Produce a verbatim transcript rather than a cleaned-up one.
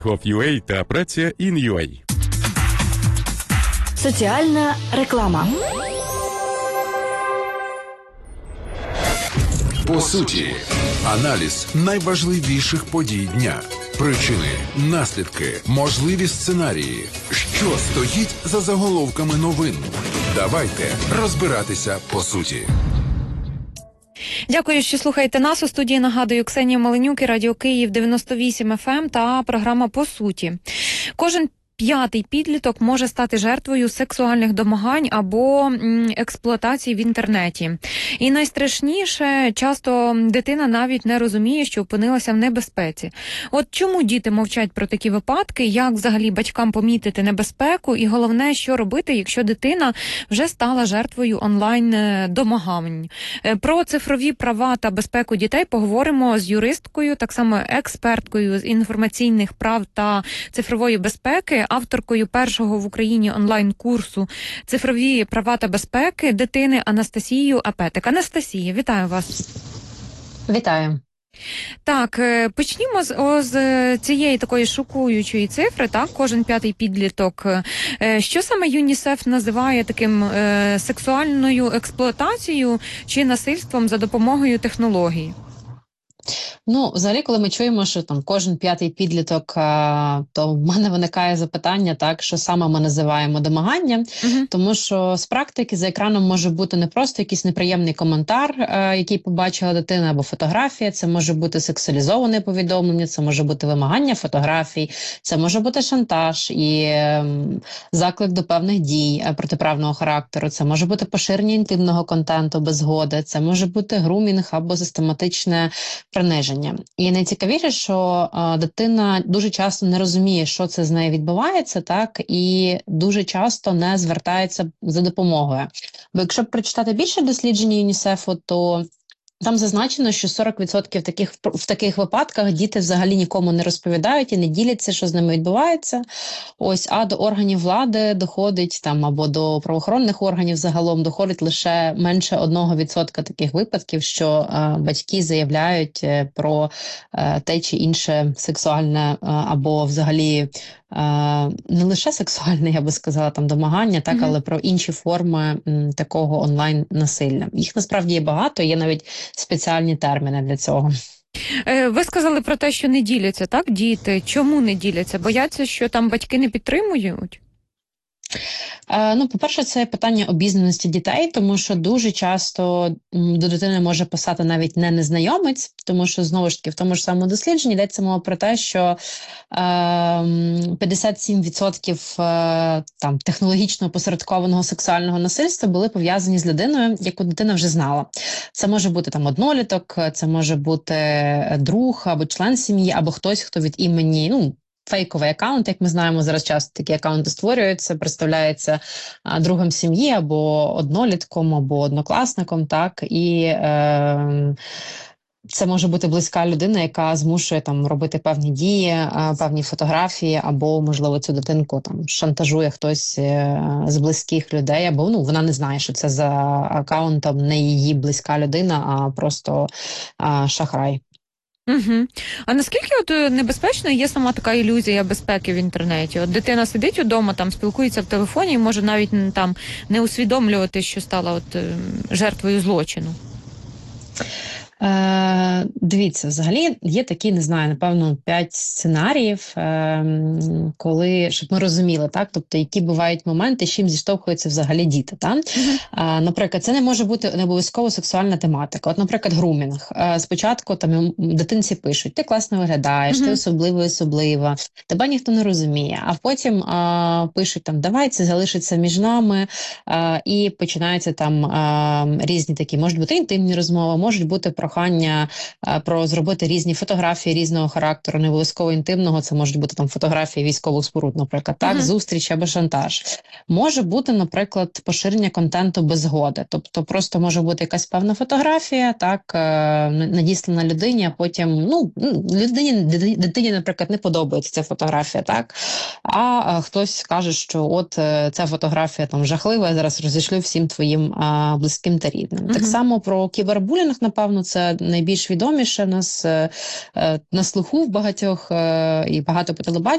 Хоф.ua та праця ін.ua. Соціальна реклама. По суті, аналіз найважливіших подій дня. Причини, наслідки, можливі сценарії. Що стоїть за заголовками новин? Давайте розбиратися по суті. Дякую, що слухаєте нас. У студії, нагадую, Ксенія Маленюк і Радіо Київ дев'яносто вісім еф ем та програма «По суті». Кожен п'ятий підліток може стати жертвою сексуальних домагань або м, експлуатації в інтернеті. І найстрашніше, часто дитина навіть не розуміє, що опинилася в небезпеці. От чому діти мовчать про такі випадки, як взагалі батькам помітити небезпеку і головне, що робити, якщо дитина вже стала жертвою онлайн-домагань. Про цифрові права та безпеку дітей поговоримо з юристкою, так само експерткою з інформаційних прав та цифрової безпеки, авторкою першого в Україні онлайн-курсу «Цифрові права та безпеки» дитини Анастасією Апетик. Анастасія, вітаю вас. Вітаю. Так, почнімо з, о, з цієї такої шокуючої цифри, так, кожен п'ятий підліток. Що саме ЮНІСЕФ називає таким е, сексуальною експлуатацією чи насильством за допомогою технологій? Ну, взагалі, коли ми чуємо, що там кожен п'ятий підліток, а, то в мене виникає запитання, так, що саме ми називаємо домагання, uh-huh. тому що з практики за екраном може бути не просто якийсь неприємний коментар, а, який побачила дитина, або фотографія, це може бути сексуалізоване повідомлення, це може бути вимагання фотографій, це може бути шантаж і ем, заклик до певних дій протиправного характеру, це може бути поширення інтимного контенту без згоди, це може бути грумінг або систематичне приниження. І найцікавіше, що а, дитина дуже часто не розуміє, що це з нею відбувається, так, і дуже часто не звертається за допомогою. Бо якщо прочитати більше досліджень ЮНІСЕФу, то там зазначено, що сорок відсотків таких, в таких випадках діти взагалі нікому не розповідають і не діляться, що з ними відбувається. Ось, а до органів влади доходить, там, або до правоохоронних органів загалом доходить лише менше одного відсотка таких випадків, що е, батьки заявляють е, про е, те чи інше сексуальне е, або взагалі Uh, не лише сексуальне, я би сказала, там домагання, так, mm-hmm. але про інші форми м, такого онлайн-насилля. Їх насправді є багато, є навіть спеціальні терміни для цього. Ви сказали про те, що не діляться, так, діти? Чому не діляться? Бояться, що там батьки не підтримують? Е, ну, по-перше, це питання обізнаності дітей, тому що дуже часто до дитини може писати навіть не незнайомець, тому що, знову ж таки, в тому ж самому дослідженні йдеться мова про те, що е, п'ятдесят сім відсотків е, там, технологічно посередкованого сексуального насильства були пов'язані з людиною, яку дитина вже знала. Це може бути там одноліток, це може бути друг або член сім'ї, або хтось, хто від імені, ну, фейковий аккаунт, як ми знаємо, зараз часто такі аккаунти створюються, представляються а, другом сім'ї або однолітком, або однокласником, так, і е, це може бути близька людина, яка змушує там робити певні дії, а, певні фотографії, або, можливо, цю дитинку там шантажує хтось е, з близьких людей, або, ну, вона не знає, що це за аккаунтом не її близька людина, а просто а, шахрай. Угу. А наскільки от небезпечною є сама така ілюзія безпеки в інтернеті? От дитина сидить удома, там спілкується в телефоні і може навіть там не усвідомлювати, що стала от жертвою злочину. Е, дивіться, взагалі є такі, не знаю, напевно, п'ять сценаріїв, е, коли, щоб ми розуміли, так, тобто, які бувають моменти, з чим зіштовхуються взагалі діти, так? Mm-hmm. Е, наприклад, це не може бути не обов'язково сексуальна тематика. От, наприклад, грумінг. Е, спочатку там дитинці пишуть: ти класно виглядаєш, mm-hmm. ти особливо особлива, тебе ніхто не розуміє, а потім е, пишуть там: давай, це залишиться між нами, е, і починаються там е, різні такі, можуть бути інтимні розмови, можуть бути про прохання а, про зробити різні фотографії різного характеру, не обов'язково інтимного, це можуть бути там фотографії військових споруд, наприклад, так, uh-huh. зустріч або шантаж. Може бути, наприклад, поширення контенту без згоди, тобто просто може бути якась певна фотографія, так, надіслана людині, а потім, ну, людині, дитині, наприклад, не подобається ця фотографія, так, а хтось каже, що от ця фотографія там жахлива, я зараз розішлю всім твоїм а, близьким та рідним. Uh-huh. Так само про кібербулінг, напевно, це це найбільш відоміше в нас е, е, на слуху в багатьох е, і багато по телебаченню.